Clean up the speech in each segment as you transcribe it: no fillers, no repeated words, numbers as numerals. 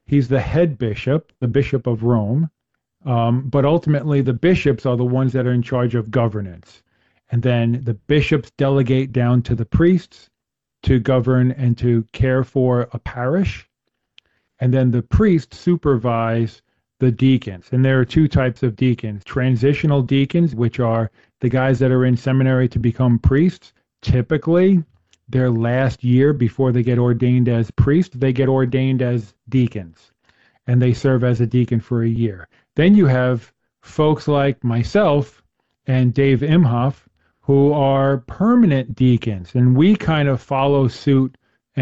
He's the head bishop, the Bishop of Rome. But ultimately, the bishops are the ones that are in charge of governance. And then the bishops delegate down to the priests to govern and to care for a parish. And then the priests supervise the deacons. And there are two types of deacons: transitional deacons, which are the guys that are in seminary to become priests. Typically, their last year before they get ordained as priests, they get ordained as deacons, and they serve as a deacon for a year. Then you have folks like myself and Dave Imhoff, who are permanent deacons, and we kind of follow suit.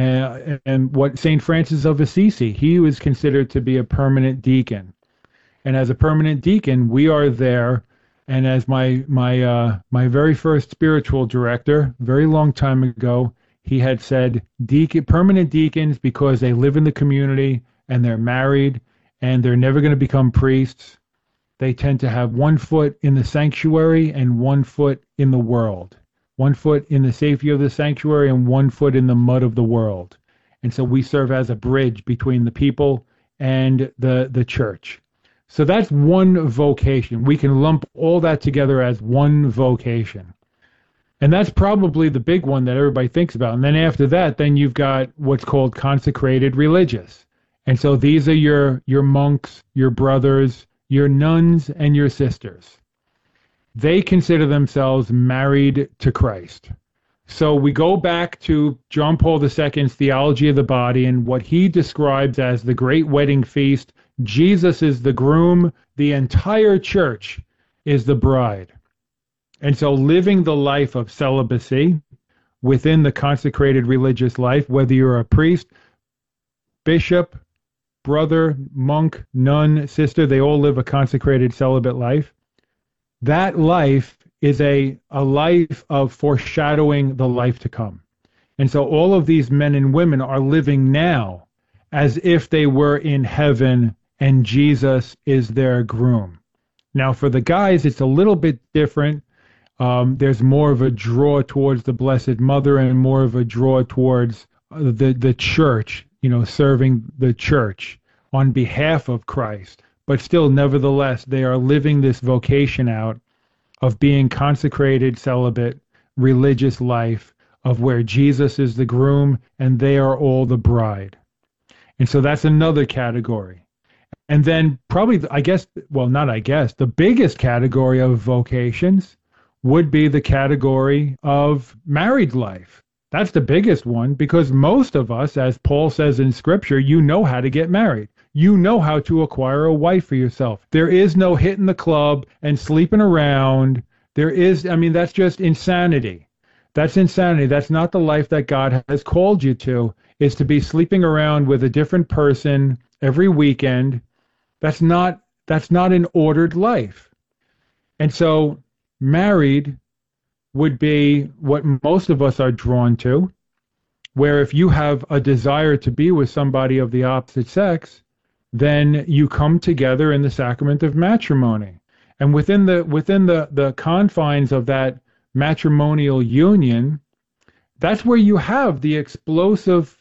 And what St. Francis of Assisi, he was considered to be a permanent deacon. And as a permanent deacon, we are there. And as my very first spiritual director, very long time ago, he had said, permanent deacons, because they live in the community and they're married and they're never going to become priests. They tend to have one foot in the sanctuary and one foot in the world, one foot in the safety of the sanctuary and one foot in the mud of the world. And so we serve as a bridge between the people and the church. So that's one vocation. We can lump all that together as one vocation. And that's probably the big one that everybody thinks about. And then after that, then you've got what's called consecrated religious. And so these are your monks, your brothers, your nuns, and your sisters. They consider themselves married to Christ. So we go back to John Paul II's theology of the body and what he describes as the great wedding feast. Jesus is the groom. The entire church is the bride. And so living the life of celibacy within the consecrated religious life, whether you're a priest, bishop, brother, monk, nun, sister, they all live a consecrated celibate life. That life is a life of foreshadowing the life to come. And so all of these men and women are living now as if they were in heaven and Jesus is their groom. Now, for the guys, it's a little bit different. There's more of a draw towards the Blessed Mother and more of a draw towards the church, serving the church on behalf of Christ. But still, nevertheless, they are living this vocation out of being consecrated, celibate, religious life, of where Jesus is the groom and they are all the bride. And so that's another category. And then probably, the biggest category of vocations would be the category of married life. That's the biggest one, because most of us, as Paul says in Scripture, you know how to get married. You know how to acquire a wife for yourself. There is no hitting the club and sleeping around. That's just insanity. That's insanity. That's not the life that God has called you to, is to be sleeping around with a different person every weekend. That's not an ordered life. And so married would be what most of us are drawn to, where if you have a desire to be with somebody of the opposite sex, then you come together in the sacrament of matrimony. And within the confines of that matrimonial union, that's where you have the explosive,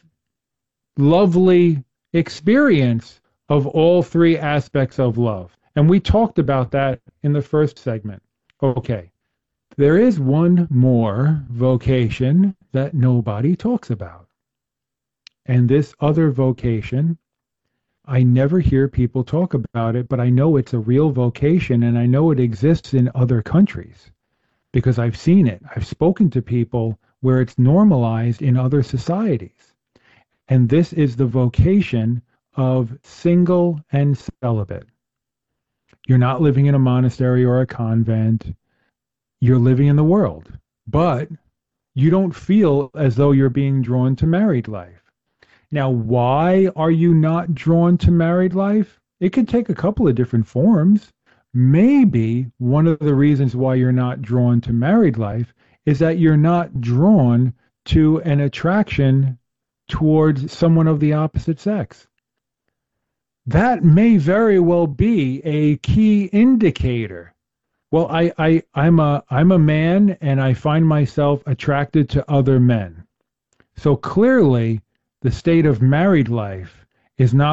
lovely experience of all three aspects of love. And we talked about that in the first segment. Okay. There is one more vocation that nobody talks about. And this other vocation, I never hear people talk about it, but I know it's a real vocation and I know it exists in other countries because I've seen it. I've spoken to people where it's normalized in other societies. And this is the vocation of single and celibate. You're not living in a monastery or a convent. You're living in the world, but you don't feel as though you're being drawn to married life. Now, why are you not drawn to married life? It could take a couple of different forms. Maybe one of the reasons why you're not drawn to married life is that you're not drawn to an attraction towards someone of the opposite sex. That may very well be a key indicator. Well, I'm a man and I find myself attracted to other men. So clearly, the state of married life is not